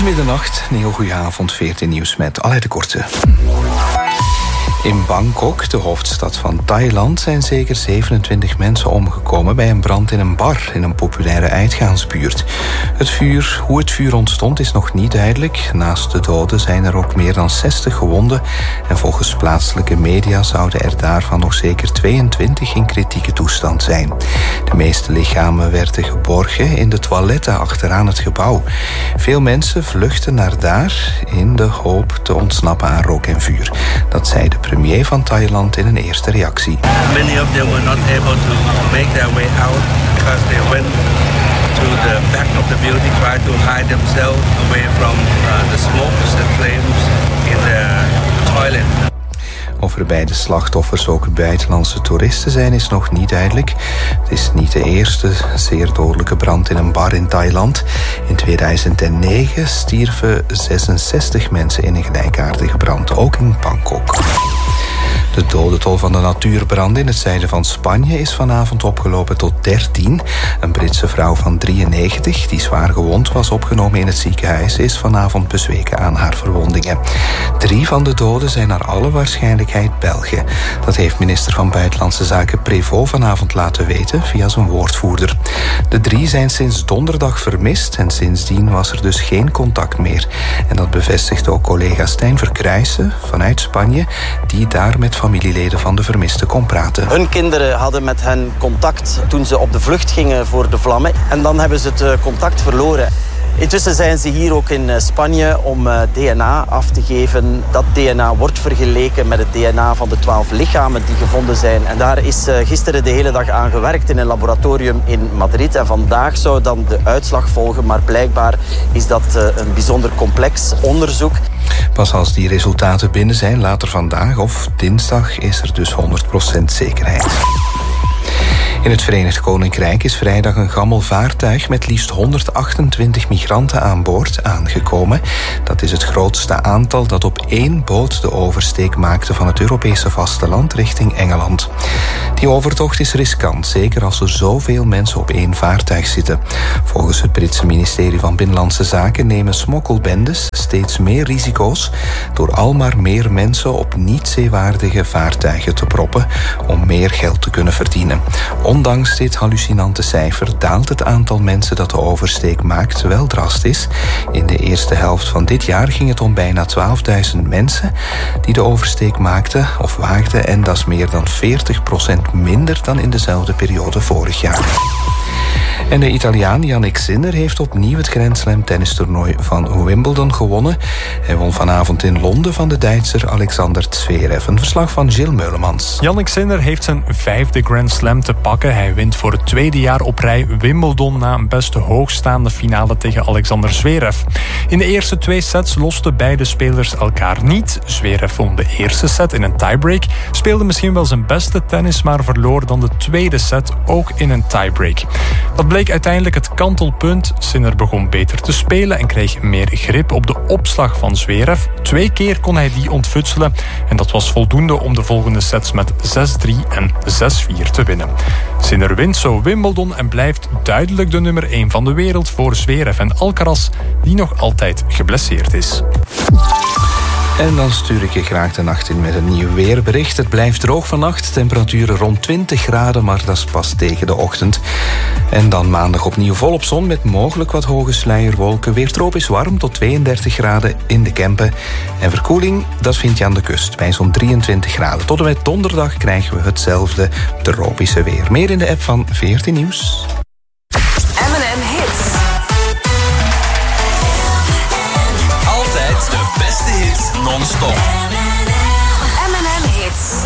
is middernacht. Een heel goede avond, 14 nieuws met Aleid de Korte. In Bangkok, de hoofdstad van Thailand, zijn zeker 27 mensen omgekomen bij een brand in een bar in een populaire uitgaansbuurt. Hoe het vuur ontstond is nog niet duidelijk. Naast de doden zijn er ook meer dan 60 gewonden en volgens plaatselijke media zouden er daarvan nog zeker 22 in kritieke toestand zijn. De meeste lichamen werden geborgen in de toiletten achteraan het gebouw. Veel mensen vluchten naar daar in de hoop te ontsnappen aan rook en vuur. Dat zei de premier van Thailand in een eerste reactie. Many of them were not able to make their way out because they went to the back of the building, tried to hide themselves away from the smokes, the flames in the toilet. Of er bij de slachtoffers ook buitenlandse toeristen zijn, is nog niet duidelijk. Het is niet de eerste zeer dodelijke brand in een bar in Thailand. In 2009 stierven 66 mensen in een gelijkaardige brand, ook in Bangkok. De dodentol van de natuurbranden in het zuiden van Spanje is vanavond opgelopen tot 13. Een Britse vrouw van 93, die zwaar gewond was opgenomen in het ziekenhuis, is vanavond bezweken aan haar verwondingen. 3 van de doden zijn naar alle waarschijnlijkheid Belgen. Dat heeft minister van Buitenlandse Zaken Prévost vanavond laten weten via zijn woordvoerder. De 3 zijn sinds donderdag vermist en sindsdien was er dus geen contact meer. En dat bevestigt ook collega Stijn Verkruijsen vanuit Spanje, die daar met familieleden van de vermisten kon praten. Hun kinderen hadden met hen contact toen ze op de vlucht gingen voor de vlammen. En dan hebben ze het contact verloren. Intussen zijn ze hier ook in Spanje om DNA af te geven. Dat DNA wordt vergeleken met het DNA van de 12 lichamen die gevonden zijn. En daar is gisteren de hele dag aan gewerkt in een laboratorium in Madrid. En vandaag zou dan de uitslag volgen. Maar blijkbaar is dat een bijzonder complex onderzoek. Pas als die resultaten binnen zijn, later vandaag of dinsdag, is er dus 100% zekerheid. In het Verenigd Koninkrijk is vrijdag een gammel vaartuig met liefst 128 migranten aan boord aangekomen. Dat is het grootste aantal dat op 1 boot de oversteek maakte van het Europese vasteland richting Engeland. Die overtocht is riskant, zeker als er zoveel mensen op 1 vaartuig zitten. Volgens het Britse ministerie van Binnenlandse Zaken nemen smokkelbendes steeds meer risico's door al maar meer mensen op niet-zeewaardige vaartuigen te proppen om meer geld te kunnen verdienen. Ondanks dit hallucinante cijfer daalt het aantal mensen dat de oversteek maakt wel drastisch. In de eerste helft van dit jaar ging het om bijna 12.000 mensen die de oversteek maakten of waagden, en dat is meer dan 40% minder dan in dezelfde periode vorig jaar. En de Italiaan Jannik Sinner heeft opnieuw het Grand Slam tennistoernooi van Wimbledon gewonnen. Hij won vanavond in Londen van de Duitser Alexander Zverev. Een verslag van Gilles Meulemans. Jannik Sinner heeft zijn 5e Grand Slam te pakken. Hij wint voor het 2e jaar op rij Wimbledon na een best hoogstaande finale tegen Alexander Zverev. In de eerste 2 sets losten beide spelers elkaar niet. Zverev won de eerste set in een tiebreak, speelde misschien wel zijn beste tennis, maar verloor dan de tweede set ook in een tiebreak. Dat bleek uiteindelijk het kantelpunt. Sinner begon beter te spelen en kreeg meer grip op de opslag van Zverev. 2 keer kon hij die ontfutselen en dat was voldoende om de volgende sets met 6-3 en 6-4 te winnen. Sinner wint zo Wimbledon en blijft duidelijk de nummer 1 van de wereld voor Zverev en Alcaraz, die nog altijd geblesseerd is. En dan stuur ik je graag de nacht in met een nieuw weerbericht. Het blijft droog vannacht, temperaturen rond 20 graden, maar dat is pas tegen de ochtend. En dan maandag opnieuw volop zon met mogelijk wat hoge sluierwolken. Weer tropisch warm tot 32 graden in de Kempen. En verkoeling, dat vind je aan de kust bij zo'n 23 graden. Tot en met donderdag krijgen we hetzelfde tropische weer. Meer in de app van 14 Nieuws. M&M Hits. Altijd de beste hits non-stop.